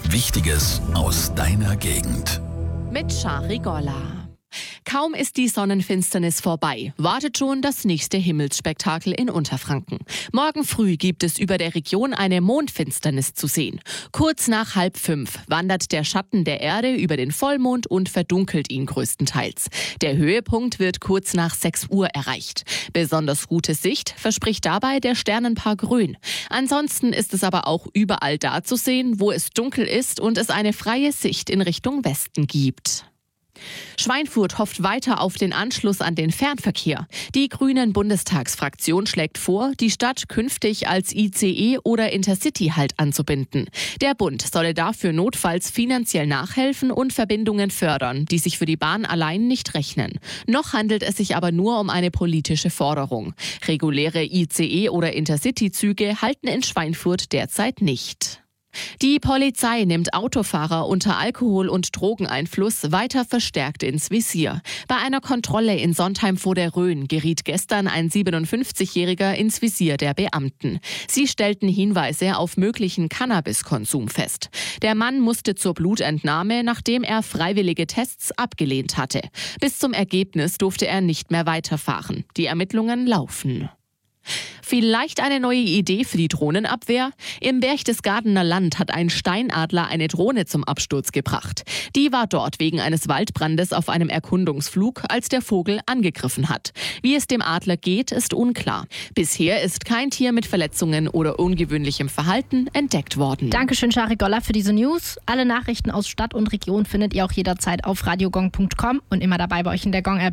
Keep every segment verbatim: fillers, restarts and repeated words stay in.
Wichtiges aus deiner Gegend. Mit Shari Golla. Kaum ist die Sonnenfinsternis vorbei, wartet schon das nächste Himmelsspektakel in Unterfranken. Morgen früh gibt es über der Region eine Mondfinsternis zu sehen. Kurz nach halb fünf wandert der Schatten der Erde über den Vollmond und verdunkelt ihn größtenteils. Der Höhepunkt wird kurz nach sechs Uhr erreicht. Besonders gute Sicht verspricht dabei der Sternenpark Rhön. Ansonsten ist es aber auch überall da zu sehen, wo es dunkel ist und es eine freie Sicht in Richtung Westen gibt. Schweinfurt hofft weiter auf den Anschluss an den Fernverkehr. Die Grünen-Bundestagsfraktion schlägt vor, die Stadt künftig als I C E oder Intercity halt anzubinden. Der Bund solle dafür notfalls finanziell nachhelfen und Verbindungen fördern, die sich für die Bahn allein nicht rechnen. Noch handelt es sich aber nur um eine politische Forderung. Reguläre I C E- oder Intercity-Züge halten in Schweinfurt derzeit nicht. Die Polizei nimmt Autofahrer unter Alkohol- und Drogeneinfluss weiter verstärkt ins Visier. Bei einer Kontrolle in Sontheim vor der Rhön geriet gestern ein siebenundfünfzigjähriger ins Visier der Beamten. Sie stellten Hinweise auf möglichen Cannabiskonsum fest. Der Mann musste zur Blutentnahme, nachdem er freiwillige Tests abgelehnt hatte. Bis zum Ergebnis durfte er nicht mehr weiterfahren. Die Ermittlungen laufen. Vielleicht eine neue Idee für die Drohnenabwehr? Im Berchtesgadener Land hat ein Steinadler eine Drohne zum Absturz gebracht. Die war dort wegen eines Waldbrandes auf einem Erkundungsflug, als der Vogel angegriffen hat. Wie es dem Adler geht, ist unklar. Bisher ist kein Tier mit Verletzungen oder ungewöhnlichem Verhalten entdeckt worden. Dankeschön, Shari Golla, für diese News. Alle Nachrichten aus Stadt und Region findet ihr auch jederzeit auf radiogong punkt com und immer dabei bei euch in der Gong-App.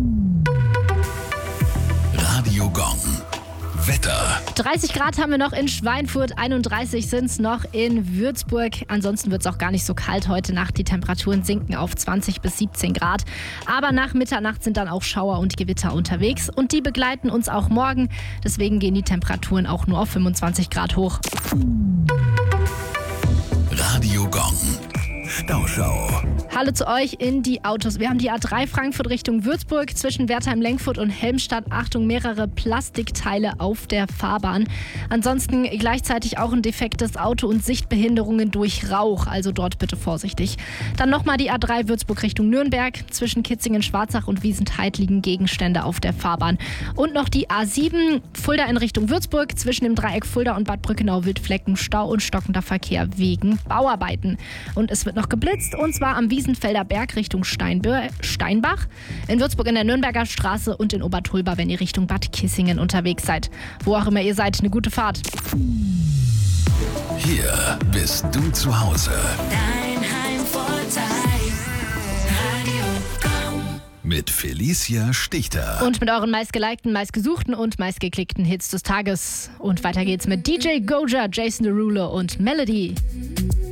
Radio Gong. Wetter. dreißig Grad haben wir noch in Schweinfurt, einunddreißig sind es noch in Würzburg. Ansonsten wird es auch gar nicht so kalt heute Nacht. Die Temperaturen sinken auf zwanzig bis siebzehn Grad. Aber nach Mitternacht sind dann auch Schauer und Gewitter unterwegs. Und die begleiten uns auch morgen. Deswegen gehen die Temperaturen auch nur auf fünfundzwanzig Grad hoch. Radio Gong. Stauschau. Hallo zu euch in die Autos. Wir haben die A drei Frankfurt Richtung Würzburg zwischen Wertheim-Lenkfurt und Helmstadt. Achtung, mehrere Plastikteile auf der Fahrbahn. Ansonsten gleichzeitig auch ein defektes Auto und Sichtbehinderungen durch Rauch. Also dort bitte vorsichtig. Dann nochmal die A drei Würzburg Richtung Nürnberg. Zwischen Kitzingen, Schwarzach und Wiesentheid liegen Gegenstände auf der Fahrbahn. Und noch die A sieben Fulda in Richtung Würzburg. Zwischen dem Dreieck Fulda und Bad Brückenau Wildflecken Stau und stockender Verkehr wegen Bauarbeiten. Und es wird noch geblitzt, und zwar am Wiesenfelder Berg Richtung Steinbö- Steinbach, in Würzburg in der Nürnberger Straße und in Obertulba, wenn ihr Richtung Bad Kissingen unterwegs seid. Wo auch immer ihr seid, eine gute Fahrt. Hier bist du zu Hause. Dein Heimvorteil. Radio Gong. Mit Felicia Stichter. Und mit euren meistgelikten, meistgesuchten und meistgeklickten Hits des Tages. Und weiter geht's mit D J Goja, Jason Derulo und Melody.